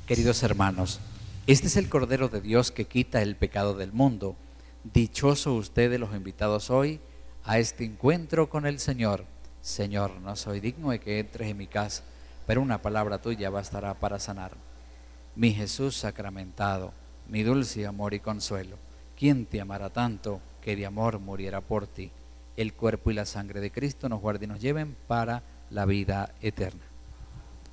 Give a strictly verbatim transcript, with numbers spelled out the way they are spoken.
Queridos hermanos, este es el Cordero de Dios que quita el pecado del mundo. Dichoso ustedes los invitados hoy a este encuentro con el Señor. Señor, no soy digno de que entres en mi casa, pero una palabra tuya bastará para sanar. Mi Jesús sacramentado, mi dulce amor y consuelo, ¿quién te amará tanto que de amor muriera por ti? El cuerpo y la sangre de Cristo nos guarden y nos lleven para la vida eterna.